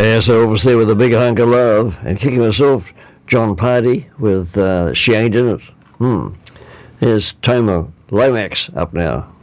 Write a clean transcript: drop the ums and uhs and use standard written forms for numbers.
So obviously with a big hunk of love and kicking us off, John Party with She Ain't In It. Here's Toma Lomax up now.